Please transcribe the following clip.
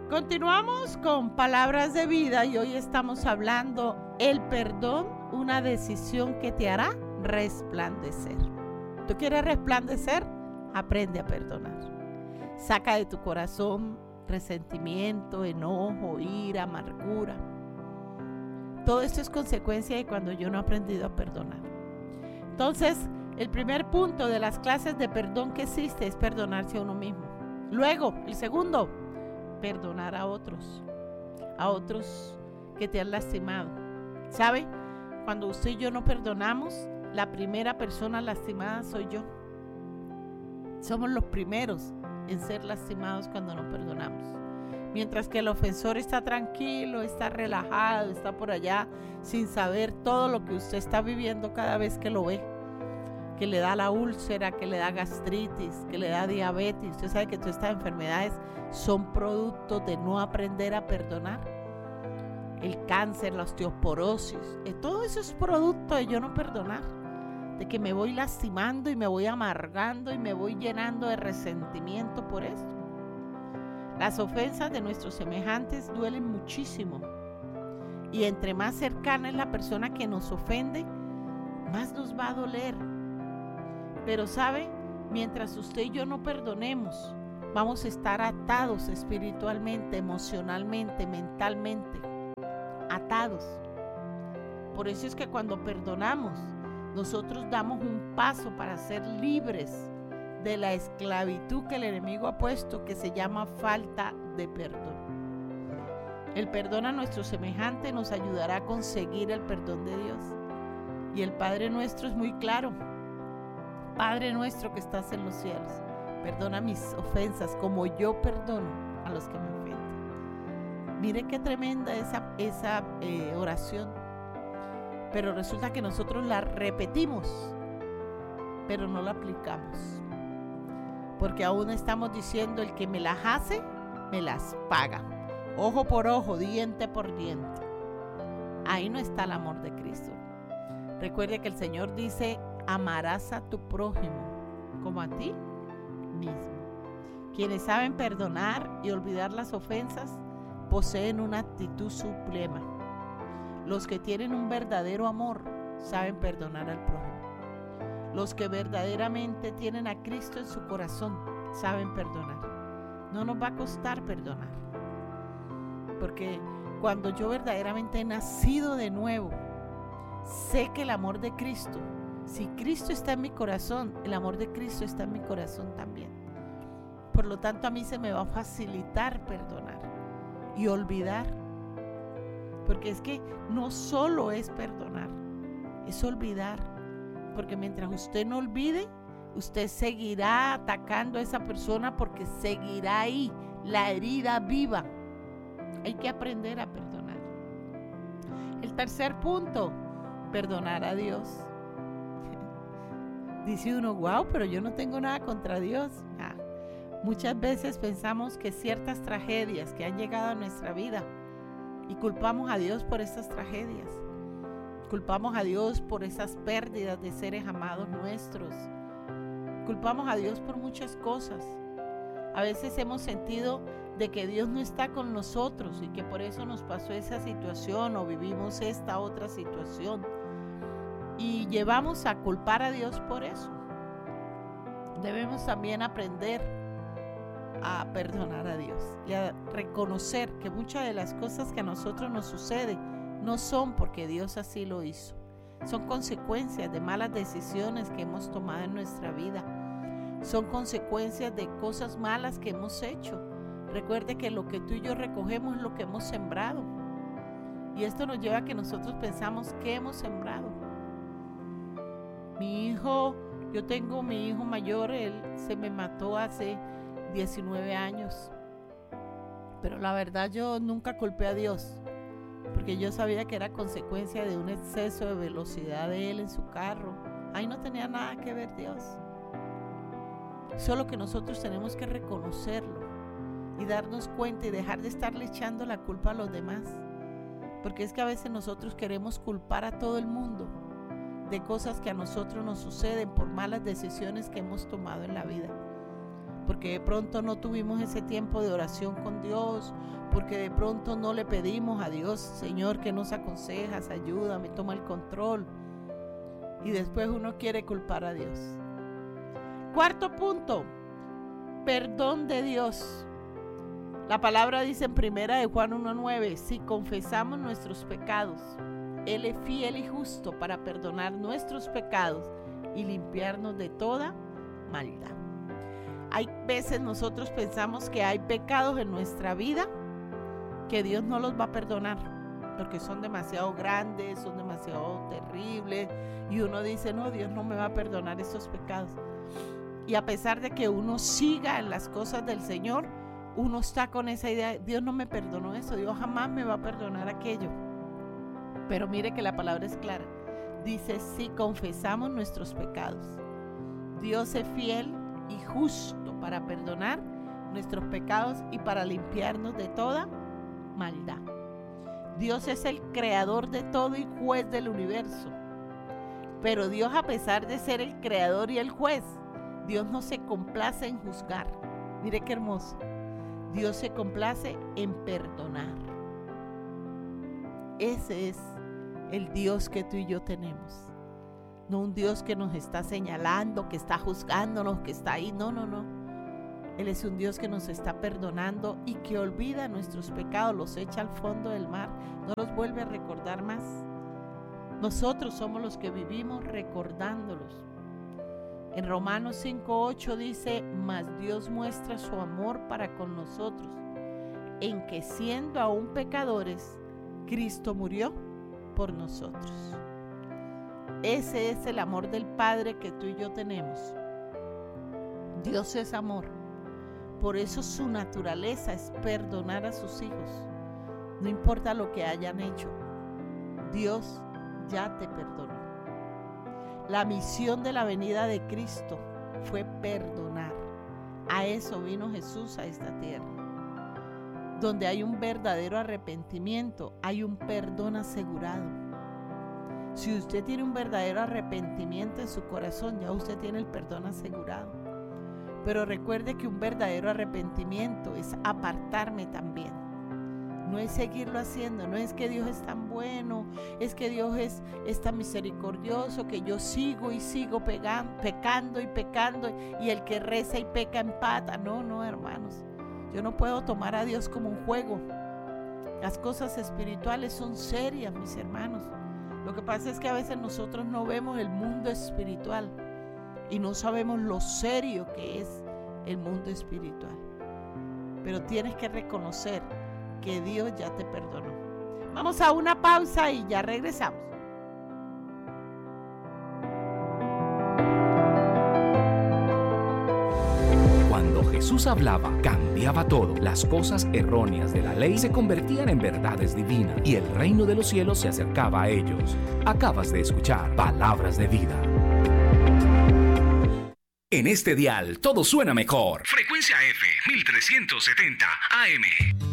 Continuamos con palabras de vida y hoy estamos hablando el perdón, una decisión que te hará resplandecer. ¿Tú quieres resplandecer? Aprende a perdonar. Saca de tu corazón resentimiento, enojo, ira, amargura. Todo esto es consecuencia de cuando yo no he aprendido a perdonar. Entonces, el primer punto de las clases de perdón que existe es perdonarse a uno mismo. Luego, el segundo, perdonar a otros que te han lastimado. ¿Sabe? Cuando usted y yo no perdonamos, la primera persona lastimada soy yo. Somos los primeros en ser lastimados cuando no perdonamos. Mientras que el ofensor está tranquilo, está relajado, está por allá sin saber todo lo que usted está viviendo cada vez que lo ve. Que le da la úlcera, que le da gastritis, que le da diabetes. Usted sabe que todas estas enfermedades son productos de no aprender a perdonar. El cáncer, la osteoporosis, todo eso es producto de yo no perdonar. De que me voy lastimando y me voy amargando y me voy llenando de resentimiento por esto. Las ofensas de nuestros semejantes duelen muchísimo. Y entre más cercana es la persona que nos ofende, más nos va a doler. Pero ¿sabe? Mientras usted y yo no perdonemos, vamos a estar atados espiritualmente, emocionalmente, mentalmente. Atados. Por eso es que cuando perdonamos, nosotros damos un paso para ser libres de la esclavitud que el enemigo ha puesto, que se llama falta de perdón. El perdón a nuestro semejante nos ayudará a conseguir el perdón de Dios. Y el Padre nuestro es muy claro. Padre nuestro que estás en los cielos, perdona mis ofensas como yo perdono a los que me ofenden. Mire qué tremenda esa oración. Pero resulta que nosotros la repetimos, pero no la aplicamos. Porque aún estamos diciendo, el que me las hace, me las paga. Ojo por ojo, diente por diente. Ahí no está el amor de Cristo. Recuerde que el Señor dice, amarás a tu prójimo como a ti mismo. Quienes saben perdonar y olvidar las ofensas poseen una actitud suprema. Los que tienen un verdadero amor saben perdonar al prójimo. Los que verdaderamente tienen a Cristo en su corazón saben perdonar. No nos va a costar perdonar. Porque cuando yo verdaderamente he nacido de nuevo, sé que el amor de Cristo, si Cristo está en mi corazón, el amor de Cristo está en mi corazón también. Por lo tanto, a mí se me va a facilitar perdonar y olvidar. Porque es que no solo es perdonar, es olvidar. Porque mientras usted no olvide, usted seguirá atacando a esa persona porque seguirá ahí, la herida viva. Hay que aprender a perdonar. El tercer punto, perdonar a Dios. Dice uno, wow, pero yo no tengo nada contra Dios. Muchas veces pensamos que ciertas tragedias que han llegado a nuestra vida y culpamos a Dios por esas tragedias. Culpamos a Dios por esas pérdidas de seres amados nuestros. Culpamos a Dios por muchas cosas. A veces hemos sentido de que Dios no está con nosotros y que por eso nos pasó esa situación o vivimos esta otra situación. Y llevamos a culpar a Dios por eso. Debemos también aprender a perdonar a Dios y a reconocer que muchas de las cosas que a nosotros nos suceden no son porque Dios así lo hizo. Son consecuencias de malas decisiones que hemos tomado en nuestra vida. Son consecuencias de cosas malas que hemos hecho. Recuerde que lo que tú y yo recogemos es lo que hemos sembrado. Y esto nos lleva a que nosotros pensamos que hemos sembrado. Yo tengo mi hijo mayor, él se me mató hace 19 años. Pero la verdad yo nunca culpé a Dios, porque yo sabía que era consecuencia de un exceso de velocidad de él en su carro. Ahí no tenía nada que ver Dios. Solo que nosotros tenemos que reconocerlo y darnos cuenta y dejar de estarle echando la culpa a los demás. Porque es que a veces nosotros queremos culpar a todo el mundo de cosas que a nosotros nos suceden por malas decisiones que hemos tomado en la vida. porque de pronto no tuvimos ese tiempo de oración con Dios, porque de pronto no le pedimos a Dios, Señor, ¿qué nos aconsejas? Ayúdame, toma el control. Y después uno quiere culpar a Dios. Cuarto punto, perdón de Dios. La palabra dice en 1 de Juan 1:9, si confesamos nuestros pecados, Él es fiel y justo para perdonar nuestros pecados y limpiarnos de toda maldad. Hay veces nosotros pensamos que hay pecados en nuestra vida que Dios no los va a perdonar porque son demasiado grandes, son demasiado terribles, y uno dice, no, Dios no me va a perdonar esos pecados. Y a pesar de que uno siga en las cosas del Señor, uno está con esa idea, Dios no me perdonó eso, Dios jamás me va a perdonar aquello. Pero mire que la palabra es clara. Dice, si confesamos nuestros pecados, Dios es fiel y justo para perdonar nuestros pecados y para limpiarnos de toda maldad. Dios es el creador de todo y juez del universo. Pero Dios, a pesar de ser el creador y el juez, Dios no se complace en juzgar. Mire qué hermoso. Dios se complace en perdonar. Ese es el Dios que tú y yo tenemos. No un Dios que nos está señalando, que está juzgándonos, que está ahí. No. Él es un Dios que nos está perdonando y que olvida nuestros pecados, los echa al fondo del mar, no los vuelve a recordar más. Nosotros somos los que vivimos recordándolos. En Romanos 5:8 dice, mas Dios muestra su amor para con nosotros, en que siendo aún pecadores, Cristo murió por nosotros. Ese es el amor del Padre que tú y yo tenemos. Dios es amor. Por eso su naturaleza es perdonar a sus hijos. No importa lo que hayan hecho, Dios ya te perdonó. La misión de la venida de Cristo fue perdonar. A eso vino Jesús a esta tierra. Donde hay un verdadero arrepentimiento, hay un perdón asegurado. Si usted tiene un verdadero arrepentimiento en su corazón, ya usted tiene el perdón asegurado. Pero recuerde que un verdadero arrepentimiento es apartarme también. No es seguirlo haciendo, no es que Dios es tan bueno, es que Dios es tan misericordioso que yo sigo y sigo pecando y el que reza y peca empata. No, hermanos. Yo no puedo tomar a Dios como un juego. Las cosas espirituales son serias, mis hermanos. Lo que pasa es que a veces nosotros no vemos el mundo espiritual y no sabemos lo serio que es el mundo espiritual. Pero tienes que reconocer que Dios ya te perdonó. Vamos a una pausa y ya regresamos. Cuando Jesús hablaba, cambiaba todo. Las cosas erróneas de la ley se convertían en verdades divinas y el reino de los cielos se acercaba a ellos. Acabas de escuchar Palabras de Vida. En este dial todo suena mejor. Frecuencia F 1370 AM.